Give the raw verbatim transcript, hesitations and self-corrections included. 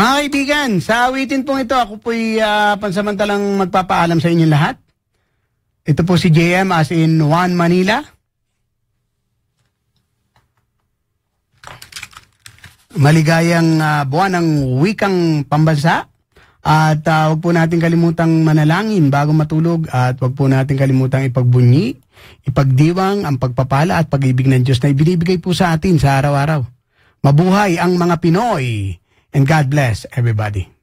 Mga kaibigan, sa awitin pong ito, ako po'y uh, pansamantalang magpapaalam sa inyong lahat. Ito po si J M as in Juan Manila. Maligayang uh, buwan ng wikang pambansa. At uh, huwag po natin kalimutang manalangin bago matulog. At huwag po natin kalimutang ipagbunyi, ipagdiwang ang pagpapala at pag-ibig ng Diyos na ibinibigay po sa atin sa araw-araw. Mabuhay ang mga Pinoy! And God bless everybody.